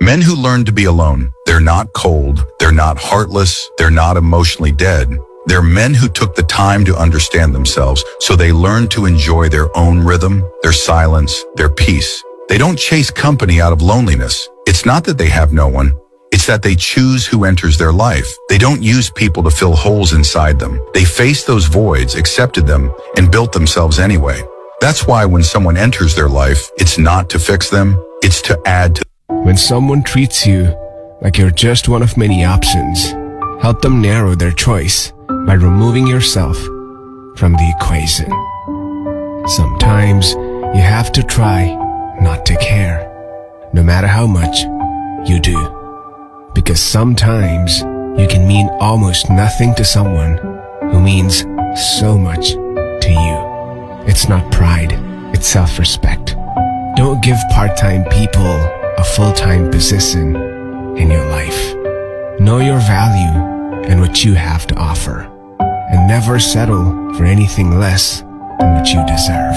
Men who learn to be alone. They're not cold, they're not heartless, they're not emotionally dead. They're men who took the time to understand themselves, so they learn to enjoy their own rhythm, their silence, their peace. They don't chase company out of loneliness. It's not that they have no one. It's that they choose who enters their life. They don't use people to fill holes inside them. They faced those voids, accepted them, and built themselves anyway. That's why when someone enters their life, it's not to fix them, it's to add to. When someone treats you like you're just one of many options, help them narrow their choice by removing yourself from the equation. Sometimes you have to try not to care, no matter how much you do. Because sometimes you can mean almost nothing to someone who means so much to you. It's not pride, it's self-respect. Don't give part-time people a full-time position in your life. Know your value and what you have to offer, and never settle for anything less than what you deserve.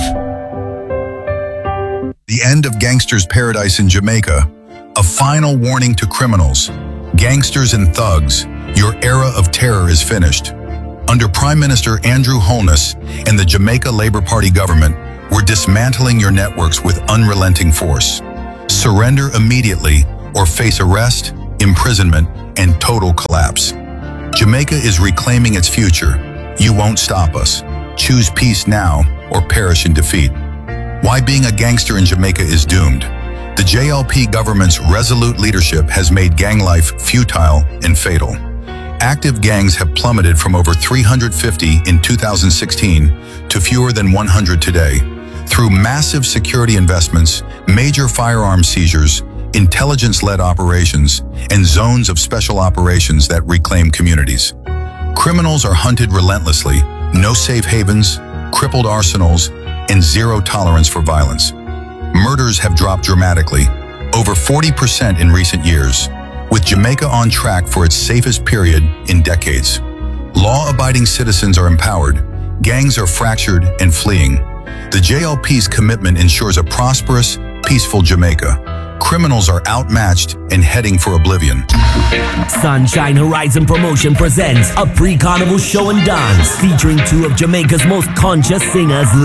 The end of Gangster's Paradise in Jamaica. A final warning to criminals. Gangsters and thugs, your era of terror is finished. Under Prime Minister Andrew Holness and the Jamaica Labour Party government, we're dismantling your networks with unrelenting force. Surrender immediately or face arrest, imprisonment, and total collapse. Jamaica is reclaiming its future. You won't stop us. Choose peace now or perish in defeat. Why being a gangster in Jamaica is doomed. The JLP government's resolute leadership has made gang life futile and fatal. Active gangs have plummeted from over 350 in 2016 to fewer than 100 today. Through massive security investments, major firearm seizures, intelligence-led operations, and zones of special operations that reclaim communities. Criminals are hunted relentlessly, no safe havens, crippled arsenals, and zero tolerance for violence. Murders have dropped dramatically, over 40% in recent years, with Jamaica on track for its safest period in decades. Law-abiding citizens are empowered, gangs are fractured and fleeing. The JLP's commitment ensures a prosperous, peaceful Jamaica. Criminals are outmatched and heading for oblivion. Sunshine Horizon Promotion presents a pre-carnival show and dance featuring two of Jamaica's most conscious singers